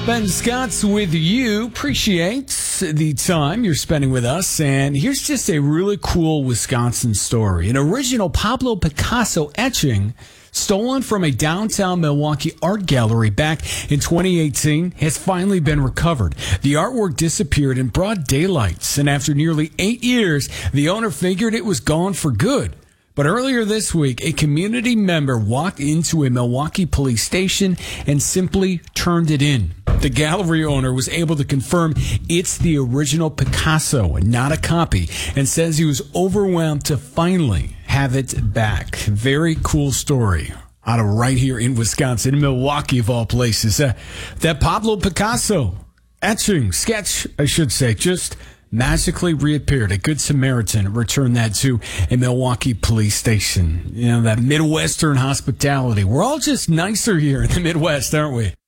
Ben Scott's with you. Appreciate the time you're spending with us. And here's just a really cool Wisconsin story. An original Pablo Picasso etching stolen from a downtown Milwaukee art gallery back in 2018 has finally been recovered. The artwork disappeared in broad daylight, and after nearly 8 years, the owner figured it was gone for good. But earlier this week, a community member walked into a Milwaukee police station and simply turned it in. The gallery owner was able to confirm it's the original Picasso and not a copy, and says he was overwhelmed to finally have it back. Very cool story out of right here in Wisconsin, Milwaukee of all places. That Pablo Picasso etching, sketch, I should say, just magically reappeared. A good Samaritan returned that to a Milwaukee police station. You know, that Midwestern hospitality. We're all just nicer here in the Midwest, aren't we?